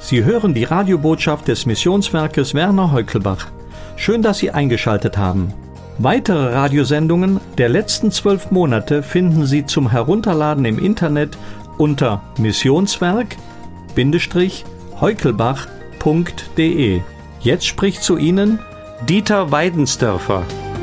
Sie hören die Radiobotschaft des Missionswerkes Werner Heukelbach. Schön, dass Sie eingeschaltet haben. Weitere Radiosendungen der letzten 12 Monate finden Sie zum Herunterladen im Internet unter missionswerk-heukelbach.de. Jetzt spricht zu Ihnen Dieter Weidensdörfer.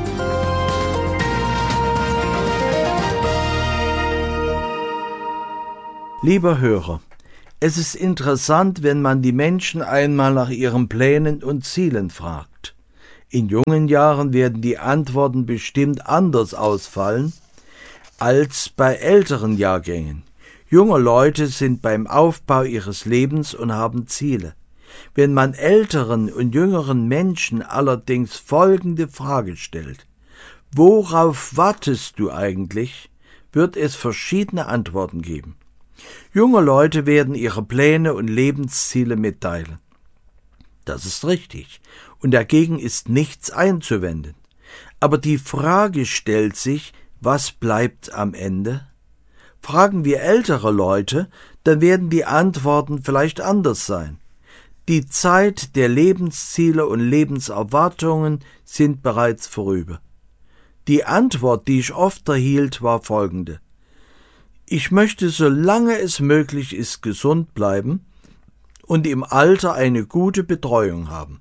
Lieber Hörer, es ist interessant, wenn man die Menschen einmal nach ihren Plänen und Zielen fragt. In jungen Jahren werden die Antworten bestimmt anders ausfallen als bei älteren Jahrgängen. Junge Leute sind beim Aufbau ihres Lebens und haben Ziele. Wenn man älteren und jüngeren Menschen allerdings folgende Frage stellt: Worauf wartest du eigentlich?, wird es verschiedene Antworten geben. Junge Leute werden ihre Pläne und Lebensziele mitteilen. Das ist richtig, und dagegen ist nichts einzuwenden. Aber die Frage stellt sich, was bleibt am Ende? Fragen wir ältere Leute, dann werden die Antworten vielleicht anders sein. Die Zeit der Lebensziele und Lebenserwartungen sind bereits vorüber. Die Antwort, die ich oft erhielt, war folgende: Ich möchte, solange es möglich ist, gesund bleiben und im Alter eine gute Betreuung haben.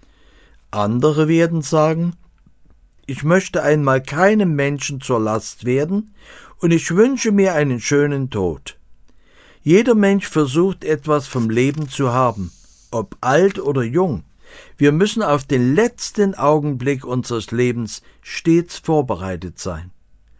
Andere werden sagen: Ich möchte einmal keinem Menschen zur Last werden und ich wünsche mir einen schönen Tod. Jeder Mensch versucht, etwas vom Leben zu haben, ob alt oder jung. Wir müssen auf den letzten Augenblick unseres Lebens stets vorbereitet sein.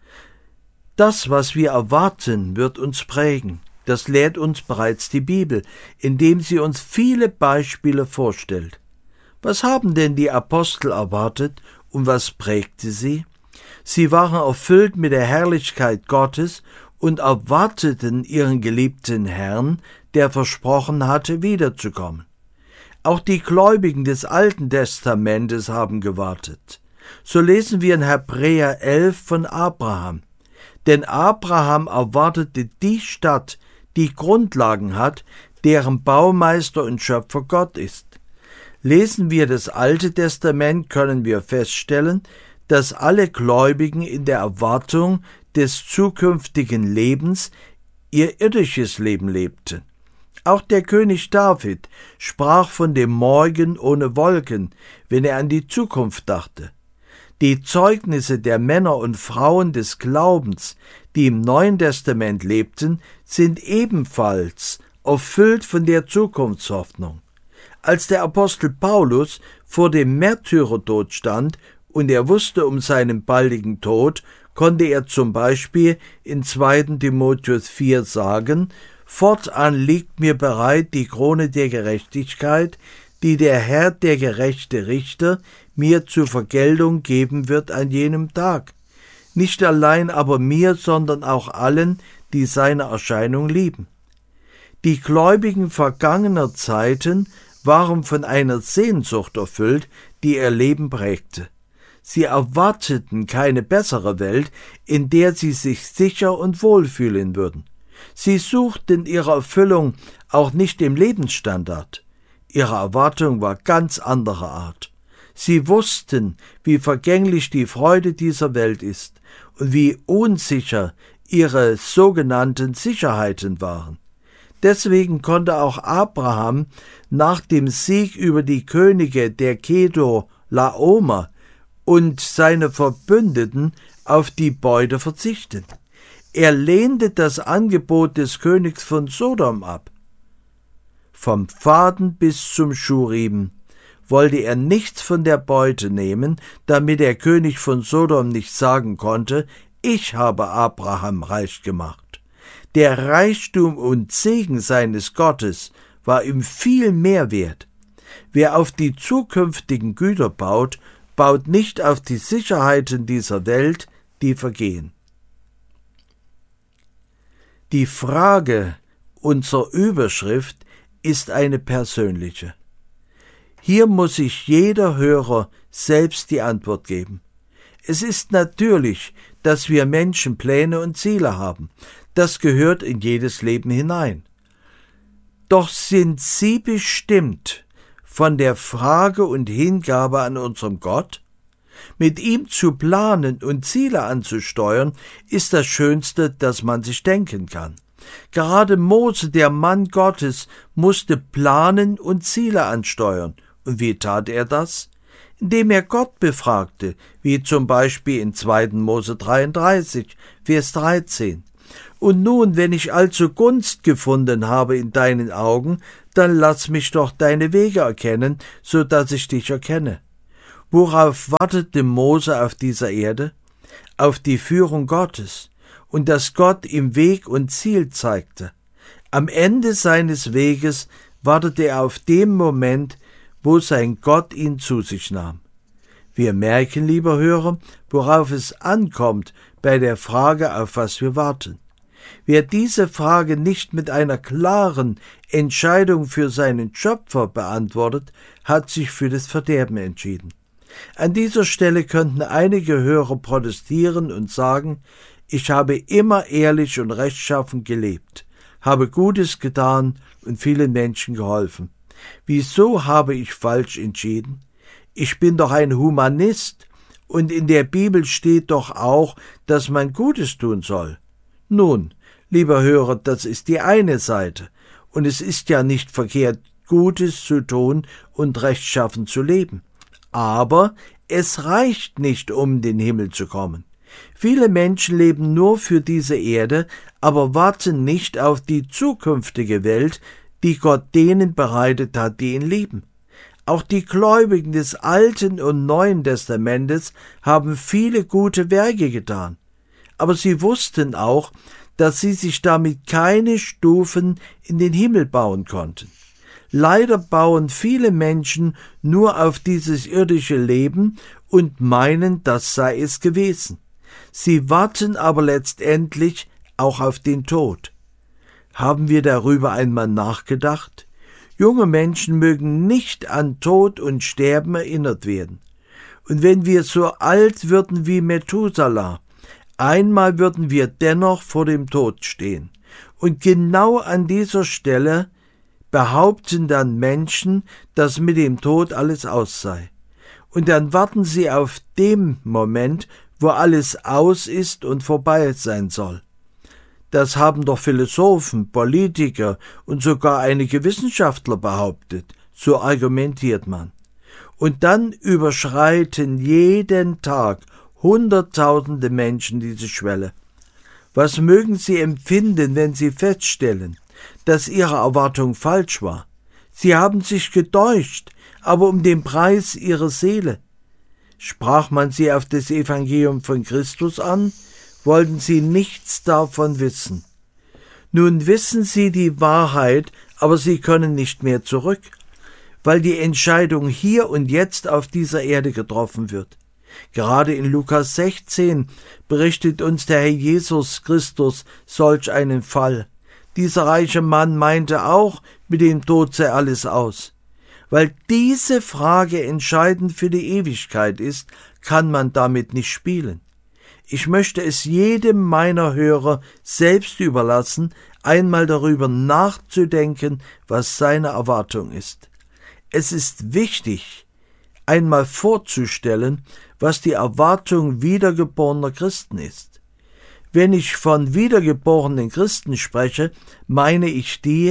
Das, was wir erwarten, wird uns prägen. Das lehrt uns bereits die Bibel, indem sie uns viele Beispiele vorstellt. Was haben denn die Apostel erwartet und was prägte sie? Sie waren erfüllt mit der Herrlichkeit Gottes und erwarteten ihren geliebten Herrn, der versprochen hatte, wiederzukommen. Auch die Gläubigen des Alten Testamentes haben gewartet. So lesen wir in Hebräer 11 von Abraham. Denn Abraham erwartete die Stadt, die Grundlagen hat, deren Baumeister und Schöpfer Gott ist. Lesen wir das Alte Testament, können wir feststellen, dass alle Gläubigen in der Erwartung des zukünftigen Lebens ihr irdisches Leben lebten. Auch der König David sprach von dem Morgen ohne Wolken, wenn er an die Zukunft dachte. Die Zeugnisse der Männer und Frauen des Glaubens, die im Neuen Testament lebten, sind ebenfalls erfüllt von der Zukunftshoffnung. Als der Apostel Paulus vor dem Märtyrertod stand und er wusste um seinen baldigen Tod, konnte er zum Beispiel in 2. Timotheus 4 sagen: Fortan liegt mir bereit die Krone der Gerechtigkeit, die der Herr, der gerechte Richter, mir zur Vergeltung geben wird an jenem Tag. Nicht allein aber mir, sondern auch allen, die seine Erscheinung lieben. Die Gläubigen vergangener Zeiten waren von einer Sehnsucht erfüllt, die ihr Leben prägte. Sie erwarteten keine bessere Welt, in der sie sich sicher und wohl fühlen würden. Sie suchten ihre Erfüllung auch nicht im Lebensstandard. Ihre Erwartung war ganz anderer Art. Sie wussten, wie vergänglich die Freude dieser Welt ist und wie unsicher ihre sogenannten Sicherheiten waren. Deswegen konnte auch Abraham nach dem Sieg über die Könige der Kedorlaomer und seine Verbündeten auf die Beute verzichten. Er lehnte das Angebot des Königs von Sodom ab. Vom Faden bis zum Schuhriemen wollte er nichts von der Beute nehmen, damit der König von Sodom nicht sagen konnte: Ich habe Abraham reich gemacht. Der Reichtum und Segen seines Gottes war ihm viel mehr wert. Wer auf die zukünftigen Güter baut, baut nicht auf die Sicherheiten dieser Welt, die vergehen. Die Frage unserer Überschrift ist eine persönliche. Hier muss sich jeder Hörer selbst die Antwort geben. Es ist natürlich, dass wir Menschen Pläne und Ziele haben. Das gehört in jedes Leben hinein. Doch sind sie bestimmt von der Frage und Hingabe an unserem Gott? Mit ihm zu planen und Ziele anzusteuern, ist das Schönste, das man sich denken kann. Gerade Mose, der Mann Gottes, musste planen und Ziele ansteuern. Und wie tat er das? Indem er Gott befragte, wie zum Beispiel in 2. Mose 33, Vers 13. Und nun, wenn ich also Gunst gefunden habe in deinen Augen, dann lass mich doch deine Wege erkennen, so dass ich dich erkenne. Worauf wartete Mose auf dieser Erde? Auf die Führung Gottes und dass Gott ihm Weg und Ziel zeigte. Am Ende seines Weges wartete er auf den Moment, wo sein Gott ihn zu sich nahm. Wir merken, lieber Hörer, worauf es ankommt bei der Frage, auf was wir warten. Wer diese Frage nicht mit einer klaren Entscheidung für seinen Schöpfer beantwortet, hat sich für das Verderben entschieden. An dieser Stelle könnten einige Hörer protestieren und sagen, ich habe immer ehrlich und rechtschaffen gelebt, habe Gutes getan und vielen Menschen geholfen. Wieso habe ich falsch entschieden? Ich bin doch ein Humanist und in der Bibel steht doch auch, dass man Gutes tun soll. Nun, lieber Hörer, das ist die eine Seite und es ist ja nicht verkehrt, Gutes zu tun und rechtschaffen zu leben. Aber es reicht nicht, um in den Himmel zu kommen. Viele Menschen leben nur für diese Erde, aber warten nicht auf die zukünftige Welt, die Gott denen bereitet hat, die ihn lieben. Auch die Gläubigen des Alten und Neuen Testamentes haben viele gute Werke getan. Aber sie wussten auch, dass sie sich damit keine Stufen in den Himmel bauen konnten. Leider bauen viele Menschen nur auf dieses irdische Leben und meinen, das sei es gewesen. Sie warten aber letztendlich auch auf den Tod. Haben wir darüber einmal nachgedacht? Junge Menschen mögen nicht an Tod und Sterben erinnert werden. Und wenn wir so alt würden wie Methuselah, einmal würden wir dennoch vor dem Tod stehen. Und genau an dieser Stelle behaupten dann Menschen, dass mit dem Tod alles aus sei. Und dann warten sie auf den Moment, wo alles aus ist und vorbei sein soll. Das haben doch Philosophen, Politiker und sogar einige Wissenschaftler behauptet. So argumentiert man. Und dann überschreiten jeden Tag Hunderttausende Menschen diese Schwelle. Was mögen sie empfinden, wenn sie feststellen, dass ihre Erwartung falsch war? Sie haben sich getäuscht, aber um den Preis ihrer Seele. Sprach man sie auf das Evangelium von Christus an, wollten sie nichts davon wissen. Nun wissen sie die Wahrheit, aber sie können nicht mehr zurück, weil die Entscheidung hier und jetzt auf dieser Erde getroffen wird. Gerade in Lukas 16 berichtet uns der Herr Jesus Christus solch einen Fall. Dieser reiche Mann meinte auch, mit dem Tod sei alles aus. Weil diese Frage entscheidend für die Ewigkeit ist, kann man damit nicht spielen. Ich möchte es jedem meiner Hörer selbst überlassen, einmal darüber nachzudenken, was seine Erwartung ist. Es ist wichtig, einmal vorzustellen, was die Erwartung wiedergeborener Christen ist. Wenn ich von wiedergeborenen Christen spreche, meine ich die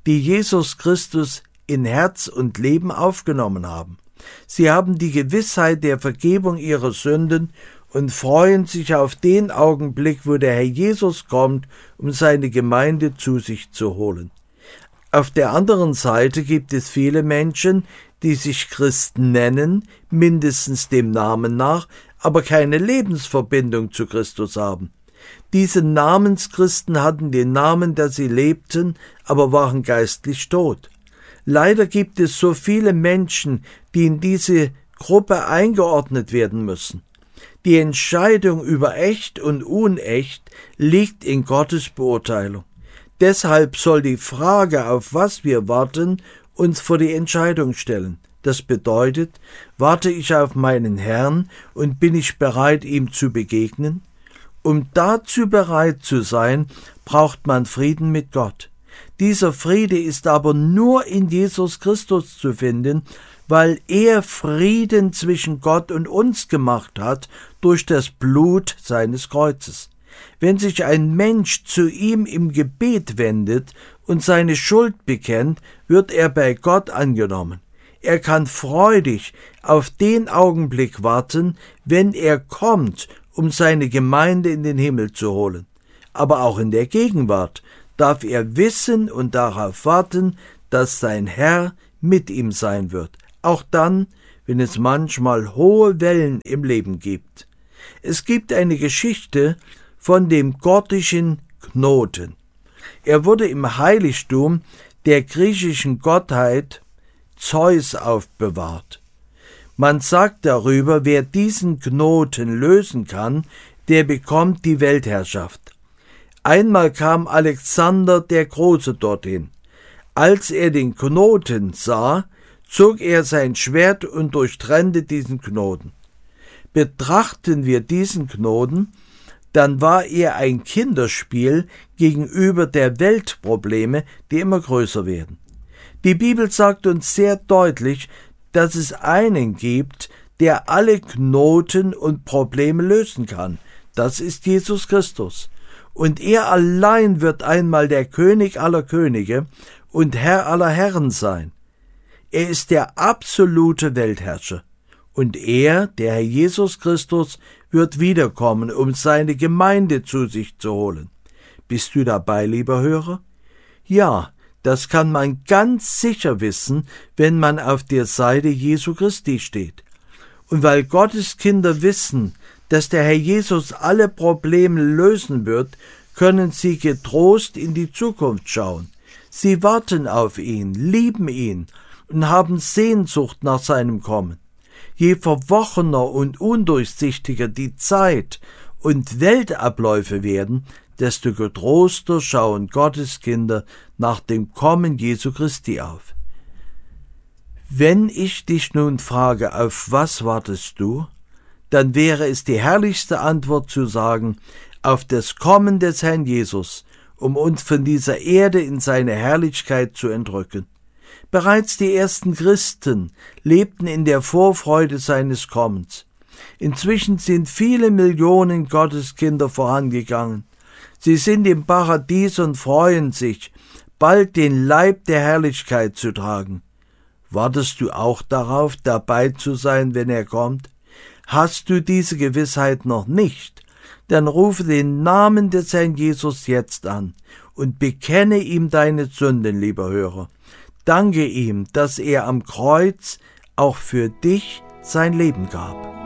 Jesus Christus in Herz und Leben aufgenommen haben. Sie haben die Gewissheit der Vergebung ihrer Sünden und freuen sich auf den Augenblick, wo der Herr Jesus kommt, um seine Gemeinde zu sich zu holen. Auf der anderen Seite gibt es viele Menschen, die sich Christen nennen, mindestens dem Namen nach, aber keine Lebensverbindung zu Christus haben. Diese Namenschristen hatten den Namen, dass sie lebten, aber waren geistlich tot. Leider gibt es so viele Menschen, die in diese Gruppe eingeordnet werden müssen. Die Entscheidung über echt und unecht liegt in Gottes Beurteilung. Deshalb soll die Frage, auf was wir warten, uns vor die Entscheidung stellen. Das bedeutet, warte ich auf meinen Herrn und bin ich bereit, ihm zu begegnen? Um dazu bereit zu sein, braucht man Frieden mit Gott. Dieser Friede ist aber nur in Jesus Christus zu finden, weil er Frieden zwischen Gott und uns gemacht hat durch das Blut seines Kreuzes. Wenn sich ein Mensch zu ihm im Gebet wendet und seine Schuld bekennt, wird er bei Gott angenommen. Er kann freudig auf den Augenblick warten, wenn er kommt, um seine Gemeinde in den Himmel zu holen. Aber auch in der Gegenwart darf er wissen und darauf warten, dass sein Herr mit ihm sein wird. Auch dann, wenn es manchmal hohe Wellen im Leben gibt. Es gibt eine Geschichte von dem gordischen Knoten. Er wurde im Heiligtum der griechischen Gottheit Zeus aufbewahrt. Man sagt darüber, wer diesen Knoten lösen kann, der bekommt die Weltherrschaft. Einmal kam Alexander der Große dorthin. Als er den Knoten sah, zog er sein Schwert und durchtrennte diesen Knoten. Betrachten wir diesen Knoten, dann war er ein Kinderspiel gegenüber der Weltprobleme, die immer größer werden. Die Bibel sagt uns sehr deutlich, dass es einen gibt, der alle Knoten und Probleme lösen kann. Das ist Jesus Christus. Und er allein wird einmal der König aller Könige und Herr aller Herren sein. Er ist der absolute Weltherrscher. Und er, der Herr Jesus Christus, wird wiederkommen, um seine Gemeinde zu sich zu holen. Bist du dabei, lieber Hörer? Ja, das kann man ganz sicher wissen, wenn man auf der Seite Jesu Christi steht. Und weil Gottes Kinder wissen, dass der Herr Jesus alle Probleme lösen wird, können sie getrost in die Zukunft schauen. Sie warten auf ihn, lieben ihn und haben Sehnsucht nach seinem Kommen. Je verworrener und undurchsichtiger die Zeit und Weltabläufe werden, desto getroster schauen Gottes Kinder nach dem Kommen Jesu Christi auf. Wenn ich dich nun frage, auf was wartest du, dann wäre es die herrlichste Antwort zu sagen, auf das Kommen des Herrn Jesus, um uns von dieser Erde in seine Herrlichkeit zu entrücken. Bereits die ersten Christen lebten in der Vorfreude seines Kommens. Inzwischen sind viele Millionen Gotteskinder vorangegangen. Sie sind im Paradies und freuen sich, bald den Leib der Herrlichkeit zu tragen. Wartest du auch darauf, dabei zu sein, wenn er kommt? Hast du diese Gewissheit noch nicht? Dann rufe den Namen des Herrn Jesus jetzt an und bekenne ihm deine Sünden, lieber Hörer. Danke ihm, dass er am Kreuz auch für dich sein Leben gab.